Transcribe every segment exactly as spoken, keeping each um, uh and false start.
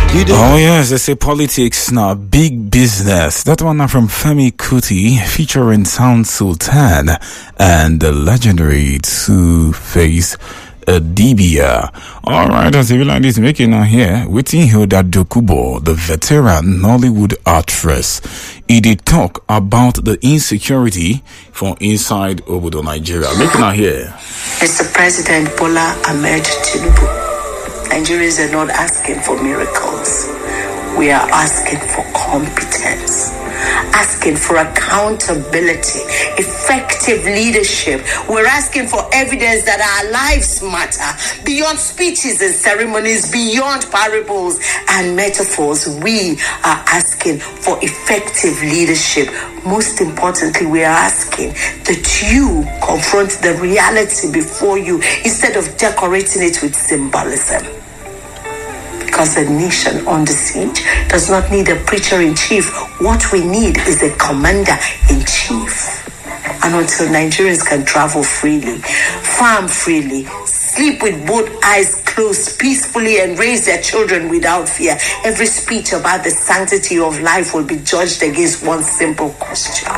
Oh yes, they say politics now, big business. That one now from Femi Kuti featuring Sound Sultan and the legendary Two-Face Adibia. Alright, as you like this, making now here, waiting Hilda Dokubo, the veteran Nollywood actress. He did talk about the insecurity from inside Obodo, Nigeria. Making now here. Mister President Bola Ahmed Tinubu, Nigerians are not asking for miracles. We are asking for competence, asking for accountability, effective leadership. We're asking for evidence that our lives matter beyond speeches and ceremonies, beyond parables and metaphors. We are asking for effective leadership. Most importantly, we are asking that you confront the reality before you instead of decorating it with symbolism. Because a nation under siege does not need a preacher-in-chief. What we need is a commander-in-chief. And until Nigerians can travel freely, farm freely, sleep with both eyes closed peacefully, and raise their children without fear, every speech about the sanctity of life will be judged against one simple question.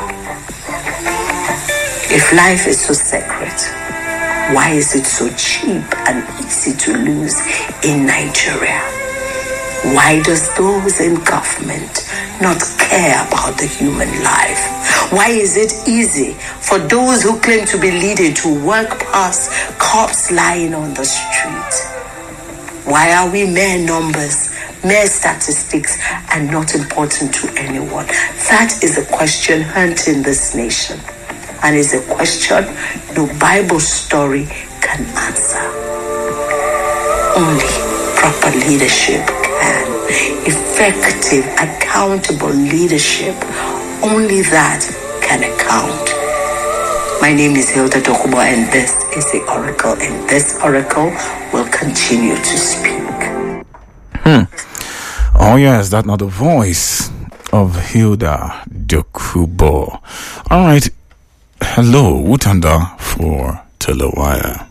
If life is so sacred, why is it so cheap and easy to lose in Nigeria? Why does those in government not care about the human life? Why is it easy for those who claim to be leading to work past cops lying on the street? Why are we mere numbers, mere statistics, and not important to anyone? That is a question haunting this nation, and is a question no Bible story can answer. Only proper leadership can. Effective, accountable leadership. Only that can account. My name is Hilda Dokubo, and this is the Oracle, and this Oracle will continue to speak. Hmm. Oh yes, that's not the voice of Hilda Dokubo. All right. Hello, Utanda for Telewire.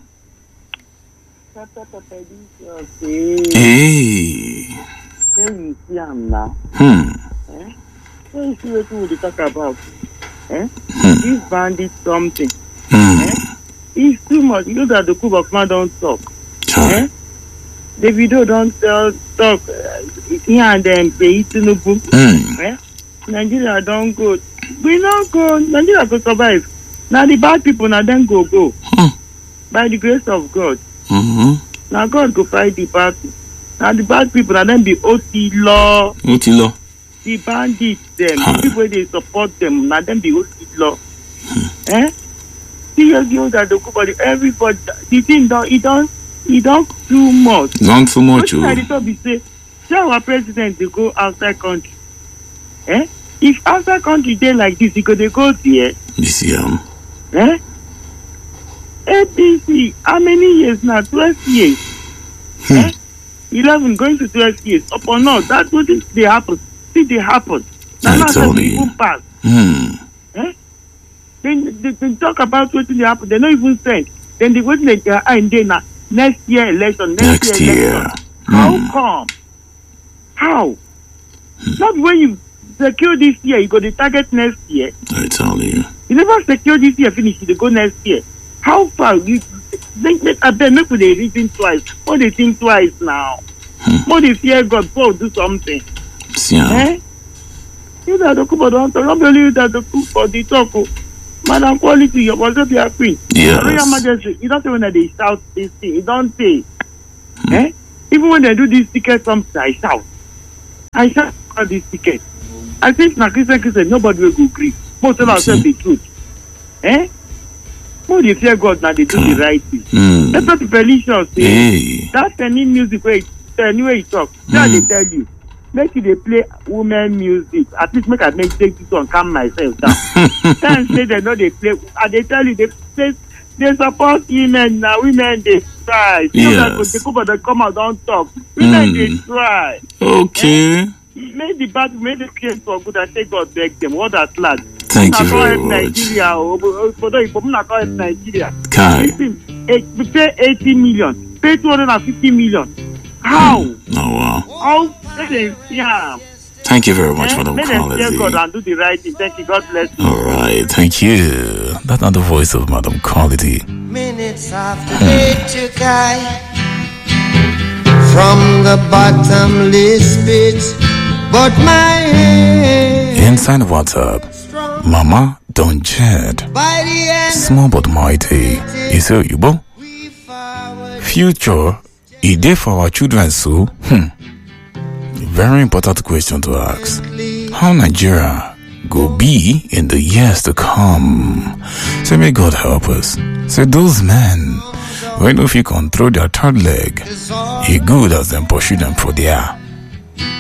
Hey. You see him now. Hmm. Eh? So you see what we talk about. Eh? Hmm. This bandit something. Hmm. Eh? It's too much. You know that the Kuba man don't talk. Sorry. Eh? The video don't uh, talk. Uh, here and then pay Tinubu. Hmm. Eh? Nigeria don't go. We don't go. Nigeria go survive. Now the bad people now then go go. Hmm. By the grace of God. Mm-hmm. Now God go fight the bad people. Now the bad people and then be O T law. O T law. The bandits them, the people they support them, now them be O T law. Hmm. Eh? Seriously, that the everybody, everybody, the thing don't, it don't, it don't too much. Don't too much. What I be say, say our president they go outside country. Eh? If outside country they like this, because they go there. This year. Eh? A P C, how many years now? Twelve years. Hmm. Eh? Eleven going to twelve years. Upon us, that's what they happen. See, they happen. Now, I told they you. even pass. Hmm. Eh? Then they, they talk about what they happen. They don't even say. Then they wait like their and then uh, next year election. Next, Next year, year. election. How Hmm. come? How? Not when you secure this year, you go to target next year. I tell you. You never secure this year, finish, you go next year. How far? You think that I bet make they reason twice. More they think twice now. Hmm. More they fear God before do something. Yeah. Eh? You that the couple don't talk. Not believe that the cook for the talk. Madam Quality, your was be a queen. Yes. Royal Majesty, you don't say when they shout this thing. You don't say. Hmm. Eh? Even when they do this ticket, something I shout. I shout about this ticket. I think na Christian Christian nobody will go agree. Most of us tell the truth. Eh? More they fear God now they do the right thing. Mm. That's what the Felician say. Hey. That's any music where anyway you talk. Now Mm. they tell you. Make you they play women music. At least make I make take this one calm myself down. Then say they know they play and they tell you they say they support women now. Women they try. Yes. The couple that come out don't talk. Women Mm. they try. Okay. Eh? Make the bad make the case for good and say God beg them. What at last? Thank you very much. Nigeria, for not call it Nigeria. Kai. Listen, pay eighty million, pay two hundred and fifty million. How? Oh wow. How let them see am. Thank you very much, Eh? Madam Let them fear God Quality. and do the right thing. Thank you. God bless you. All right, thank you. That's not the voice of Madam Quality. Minutes after day to guy from the bottomless pit, but my hand Inside WhatsApp, Mama don't jet. by the end Small but mighty. Is it Yubo? we forward. Future, is there for our children so? Hmm. Very important question to ask. How Nigeria go be in the years to come? So may God help us. So those men, when if you control their third leg, it good as them pursue them for there.